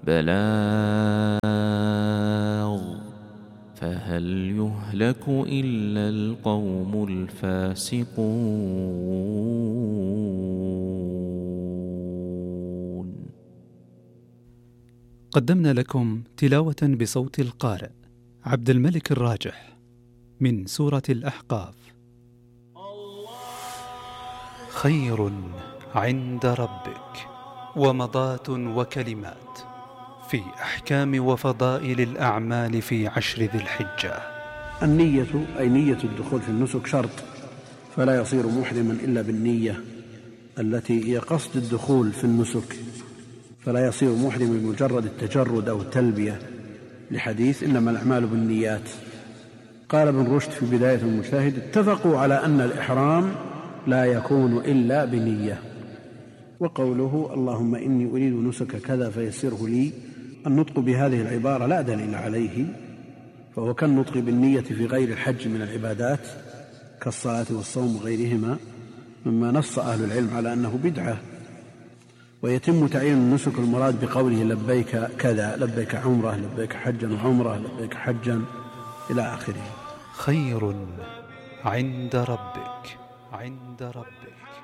البلاغ فهل يهلك إلا القوم الفاسقون. قدمنا لكم تلاوة بصوت القارئ عبد الملك الراجح من سورة الأحقاف. خير عند ربك ومضات وكلمات في أحكام وفضائل الأعمال في 10 ذي الحجة. النية أي نية الدخول في النسك شرط، فلا يصير محرما إلا بالنية التي هي قصد الدخول في النسك، فلا يصير محرما بمجرد التجرد أو التلبية، لحديث إنما الأعمال بالنيات. قال ابن رشد في بداية المجتهد: اتفقوا على أن الإحرام لا يكون إلا بنية. وقوله اللهم إني أريد نسك كذا فيسره لي، النطق بهذه العبارة لا دليل عليه، فهو كالنطق بالنية في غير الحج من العبادات كالصلاة والصوم وغيرهما، مما نص أهل العلم على أنه بدعة. ويتم تعيين النسك المراد بقوله لبيك كذا، لبيك عمرة، لبيك حجا وعمرة، لبيك حجا إلى آخره. خير عند ربك